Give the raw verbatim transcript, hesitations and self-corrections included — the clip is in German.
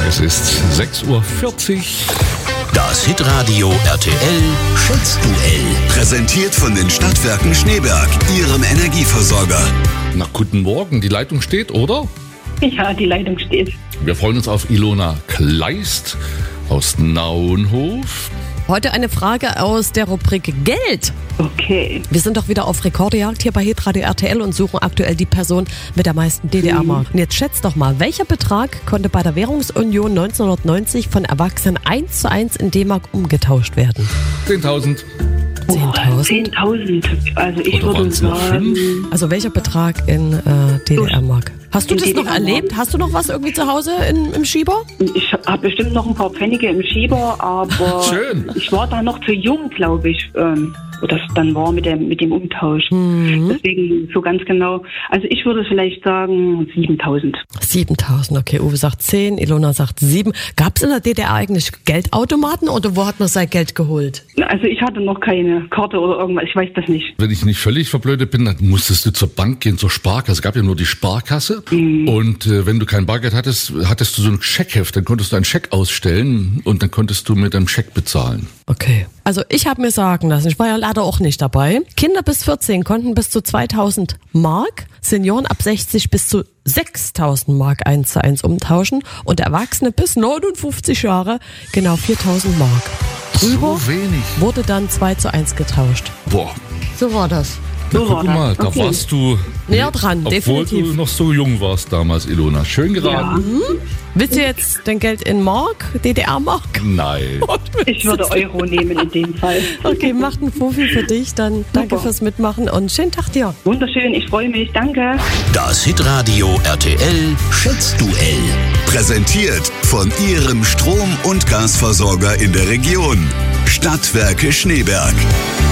Es ist sechs Uhr vierzig. Das Hitradio R T L Schätzduell. Präsentiert von den Stadtwerken Schneeberg, Ihrem Energieversorger. Na, guten Morgen, die Leitung steht, oder? Ja, die Leitung steht. Wir freuen uns auf Ilona Kleist aus Naunhof. Heute eine Frage aus der Rubrik Geld. Okay. Wir sind doch wieder auf Rekordjagd hier bei Hitradio R T L und suchen aktuell die Person mit der meisten D D R-Mark. Und jetzt schätzt doch mal, welcher Betrag konnte bei der Währungsunion neunzehnhundertneunzig von Erwachsenen eins zu eins in D-Mark umgetauscht werden? zehntausend. zehntausend? zehntausend. Also ich Oder würde waren's noch sagen... fünf? Also welcher Betrag in äh, D D R-Mark? Hast du In das noch D D R-Mark. erlebt? Hast du noch was irgendwie zu Hause in, im Schieber? Ich habe bestimmt noch ein paar Pfennige im Schieber, aber Schön. ich war da noch zu jung, glaube ich, ähm, wo das dann war mit dem, mit dem Umtausch. Mhm. Deswegen so ganz genau. Also ich würde vielleicht sagen siebentausend. siebentausend, okay. Uwe sagt zehn, Ilona sagt sieben. Gab es in der D D R eigentlich Geldautomaten oder wo hat man sein Geld geholt? Also ich hatte noch keine Karte oder irgendwas, ich weiß das nicht. Wenn ich nicht völlig verblödet bin, dann musstest du zur Bank gehen, zur Sparkasse. Es gab ja nur die Sparkasse. Mhm. Und äh, wenn du kein Bargeld hattest, hattest du so ein Scheckheft. Dann konntest du einen Scheck ausstellen und dann konntest du mit einem Scheck bezahlen. Okay. Also ich habe mir sagen lassen, ich war ja leider auch nicht dabei, Kinder bis vierzehn konnten bis zu zweitausend Mark, Senioren ab sechzig bis zu sechstausend Mark eins zu eins umtauschen und Erwachsene bis neunundfünfzig Jahre genau viertausend Mark. Drüber So wenig. wurde dann zwei zu eins getauscht. Boah. So war das. Na, So guck war das. mal, da Okay. warst du Näher dran, obwohl definitiv. du noch so jung warst damals, Ilona. Schön geraten. Willst du jetzt dein Geld in Mark, D D R-Mark? Nein. Ich würde Euro nehmen in dem Fall. Okay, macht einen Fuffi für dich, dann danke Super. fürs Mitmachen und schönen Tag dir. Wunderschön, ich freue mich, danke. Das Hitradio R T L Schätzduell. Präsentiert von Ihrem Strom- und Gasversorger in der Region. Stadtwerke Schneeberg.